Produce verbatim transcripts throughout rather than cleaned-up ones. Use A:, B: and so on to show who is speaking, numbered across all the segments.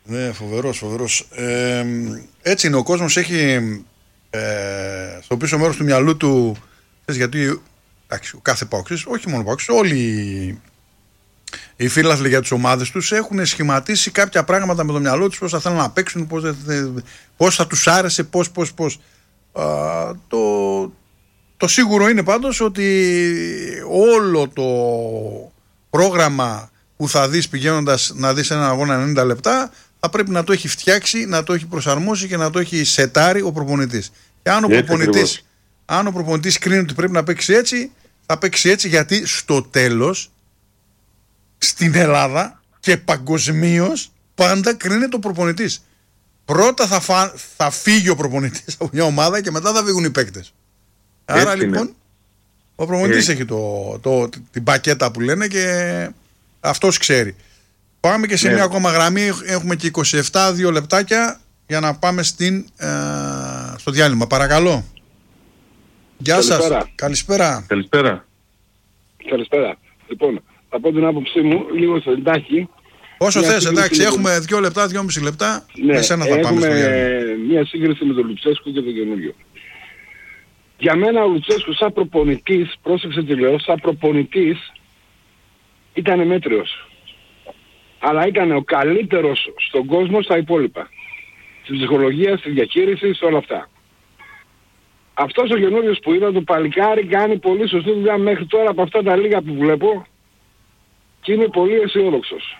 A: Ναι, φοβερός, φοβερός. Ε, έτσι είναι, ο κόσμος έχει ε, στο πίσω μέρος του μυαλού του, θες, γιατί εντάξει, ο κάθε παοξής, όχι μόνο παοξής, όλοι οι φίλαθλοι για τις ομάδες τους έχουν σχηματίσει κάποια πράγματα με το μυαλό τους, πώς θα θέλουν να παίξουν, πώς, πώς θα τους άρεσε, πώς, πώς, πώς. Α, το, το σίγουρο είναι πάντως ότι όλο το πρόγραμμα που θα δεις πηγαίνοντας να δεις έναν αγώνα ενενήντα λεπτά θα πρέπει να το έχει φτιάξει, να το έχει προσαρμόσει και να το έχει σετάρει ο προπονητής. Και αν ο προπονητής, αν ο προπονητής κρίνει ότι πρέπει να παίξει έτσι, θα παίξει έτσι, γιατί στο τέλος στην Ελλάδα και παγκοσμίως πάντα κρίνεται ο προπονητής. Πρώτα θα, φα... θα φύγει ο προπονητής από μια ομάδα και μετά θα φύγουν οι παίκτες. Άρα έτσι λοιπόν είναι. Ο προπονητής έχει το, το, την πακέτα που λένε και αυτός ξέρει. Πάμε και σε ναι. μια ακόμα γραμμή. Έχουμε και είκοσι επτά, δύο λεπτάκια για να πάμε στην, ε, στο διάλειμμα. Παρακαλώ. Γεια σας. Καλησπέρα.
B: Καλησπέρα.
C: Καλησπέρα. Λοιπόν, θα πω την άποψή μου λίγο στο εντάχει.
A: Όσο θες, εντάξει, έχουμε δύο λεπτά, δυόμιση λεπτά.
C: Ναι,
A: με σένα θα πάμε στο
C: διάλειμμα. Μια σύγκριση με τον Λουτσέσκου και τον καινούριο. Για μένα ο Λουτσέσκου σαν προπονητής, πρόσεξε τι λέω, σαν προπονητής ήταν μέτριος. Αλλά ήταν ο καλύτερος στον κόσμο στα υπόλοιπα. Στην ψυχολογία, στη διαχείριση, σε όλα αυτά. Αυτός ο καινούριος που είδα, το παλικάρι, κάνει πολύ σωστή δουλειά μέχρι τώρα από αυτά τα λίγα που βλέπω και είμαι πολύ αισιόδοξος.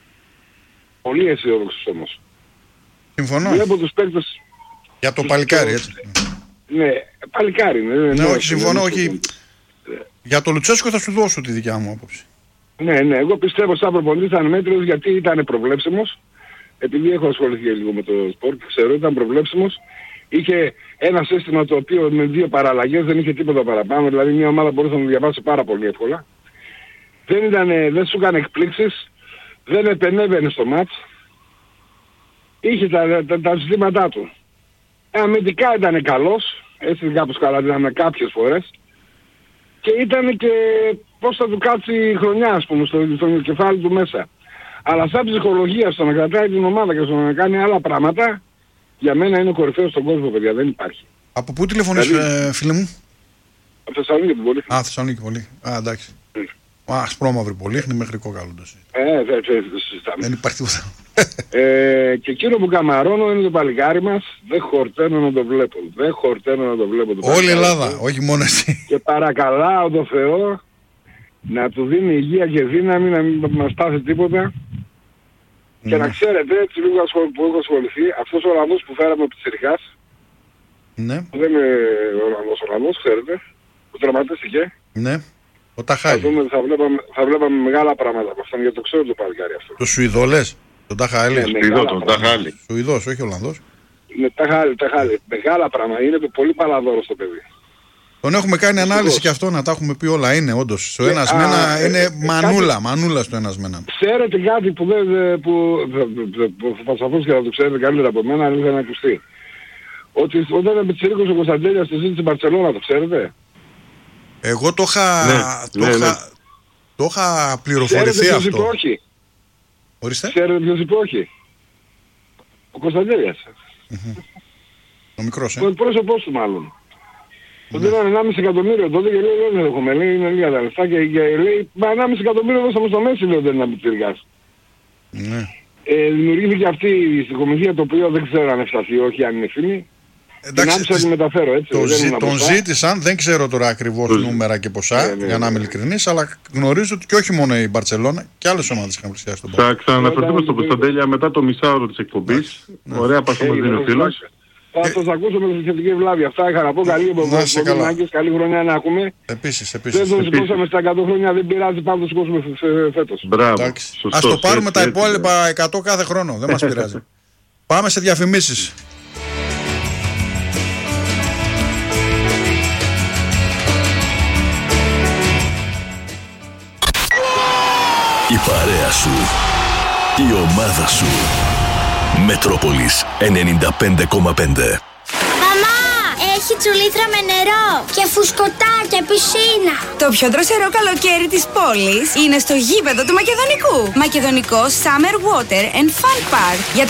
C: Πολύ αισιόδοξος όμως.
A: Συμφωνώ.
C: Βλέπω τους παίκτες...
A: Για το παλικάρι, έτσι.
C: Ναι, παλικάρι. Ναι,
A: ναι,
C: ναι
A: όχι, συμφωνώ, όχι. Ναι. Για το Λουτσέσκο θα σου δώσω τη δικιά μου άποψη.
C: Ναι, ναι, εγώ πιστεύω σαν προπονητής ήταν μέτριος γιατί ήταν προβλέψιμος. Επειδή έχω ασχοληθεί λίγο με το σπορ και ξέρω, ήταν προβλέψιμος. Είχε ένα σύστημα το οποίο με δύο παραλλαγές δεν είχε τίποτα παραπάνω. Δηλαδή μια ομάδα μπορούσε να το διαβάσει πάρα πολύ εύκολα. Δεν, ήταν, δεν σου έκανε εκπλήξεις. Δεν επενέβαινε στο μάτς. Είχε τα, τα, τα συστήματά του. Αμυντικά ήταν καλός. Έτσι κάπως καλά ήταν κάποιες φορές. Και ήταν και πώς θα του κάτσει η χρονιά, ας πούμε, στο, στο κεφάλι του μέσα. Αλλά σαν ψυχολογία, στο να κρατάει την ομάδα και στο να κάνει άλλα πράγματα, για μένα είναι ο κορυφαίος στον κόσμο, παιδιά, δεν υπάρχει.
A: Από πού τηλεφωνείς, δηλαδή, ε, φίλε μου?
C: Από Θεσσαλονίκη την Πολύχνη.
A: Α, Θεσσαλονίκη Πολύχνη. Α, εντάξει. Mm. Α, ασπρόμαυρη Πολύχνη μέχρι κόκαλο το
C: Ε, δεν συζητάμε.
A: Δεν υπάρχει τίποτα.
C: ε, και εκείνο που καμαρώνω είναι το παλικάρι μας, δεν χορταίνω να το βλέπω. Δεν χορταίνω να το βλέπω. Το
A: όλη η Ελλάδα, του. Όχι μόνο εσύ.
C: Και παρακαλάω το Θεό να του δίνει υγεία και δύναμη, να μην μας πάθει τίποτα. Mm. Και να ξέρετε, έτσι λίγο που έχω ασχοληθεί, αυτός ο Ολλανδός που φέραμε από Πιτσιρικάς,
A: ναι.
C: δεν είναι ο Ολλανδός, ο Ολλανδός, ξέρετε, που τραυματίστηκε.
A: Ναι. Ο Ταχάλη.
C: Θα, δούμε, θα, βλέπαμε, θα βλέπαμε μεγάλα πράγματα από αυτόν, γιατί το ξέρω το παλικάρι αυτό.
A: Το Σουηδό λες, τον Ταχάλη.
C: Ναι,
B: Σουηδό, τον Ταχάλη.
A: Σουηδός, όχι Ολλανδός.
C: Ναι, Ταχάλη, Ταχάλη. Μεγάλα πράγματα, είναι πολύ παλαδόρος το παιδί.
A: Τον έχουμε κάνει
C: Φυσικός.
A: ανάλυση και αυτό, να τα έχουμε πει όλα. Είναι όντως. Στο ένας με ένα είναι ε, μανούλα, κάτι... μανούλα στο ένας με έναν.
C: Ξέρετε κάτι που, δεν, που, που θα σας αφήσω και θα το ξέρετε καλύτερα από μένα, αν δεν ακουστεί. Ότι όταν ήταν Πιτσιρίκος ο Κωνσταντέλιας στη ζήτηση Μπαρτσελώνα, το ξέρετε?
A: Εγώ το είχα,
B: ναι,
A: το
B: ναι,
A: είχα,
B: ναι.
A: το είχα πληροφορηθεί.
C: Ξέρετε
A: αυτό.
C: Ποιος είπε όχι?
A: Ορίστε.
C: Ξέρετε ποιος είπε όχι? Ο Κωνσταντέλιας.
A: Mm-hmm. Ο μικρός, ε.
C: Ο πρόσωπός του μάλλον. Τότε ήταν ενάμιση εκατομμύριο τότε και λέει δεν έχουμε, λέει είναι λίγα τα λεφτά και, και λέει μα ενάμιση εκατομμύριο δώσαμε στο Μέση, λέει δεν είναι Πιτσιρικάς.
A: Ναι.
C: Ε, δημιουργήθηκε αυτή η συγκομιδία το οποίο δεν ξέρω αν ευσταθεί όχι, αν είναι φήμη.
A: Εντάξει,
C: την άμψα τη μεταφέρω έτσι.
A: Το ζη, τον ζήτησαν, δεν ξέρω τώρα ακριβώς το... νούμερα και ποσά, ναι, ναι, για να είμαι ειλικρινής, αλλά γνωρίζω ότι και όχι μόνο η Μπαρτσελώνα και άλλες ομάδες είχαν πλησιάσει τον
B: Θα ξαναναφερθούμε στον Κωνσταντέλια μετά το μισάωρο της εκπομπής. Ναι. Ωραία, πάσα μας δίνει ο φίλος.
C: Θα σας ακούσω με τη θετική βλάβη. Αυτά είχα να πω. Καλή εμποδοσμονάκες, καλή χρονιά να έχουμε.
A: Επίσης, επίσης.
C: Δεν τον σηκώσαμε στα εκατό χρόνια, δεν πειράζει, πάντα το σηκώσουμε φέτος.
B: Μπράβο.
A: Ας το πάρουμε τα υπόλοιπα εκατό κάθε χρόνο, δεν μας πειράζει. Πάμε σε διαφημίσεις.
D: Η παρέα σου, η ομάδα σου. Μετρόπολης ενενήντα πέντε κόμμα πέντε.
E: Μαμά, έχει τσουλήθρα με νερό και φουσκωτά και πισίνα.
F: Το πιο δροσερό καλοκαίρι της πόλης είναι στο γήπεδο του Μακεδονικού. Μακεδονικό Summer Water and Fun Park. Για